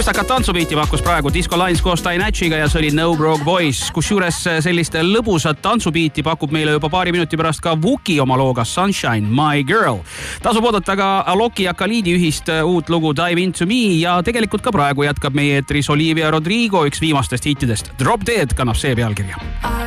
Luistakat tantsubiiti pakkus praegu Disco Lines koos Dynatchiga ja see oli No Broke Boys. Kusjuures sellist lõbusat tantsubiiti pakub meile juba paari minuti pärast ka Vuki oma looga Sunshine, My Girl. Tasub oodata ka Aloki ja Khalidi ühist uut lugu Dive Into Me ja tegelikult ka praegu jätkab meie eetris Olivia Rodrigo üks viimastest hittidest. Drop Dead kannab see pealkirja.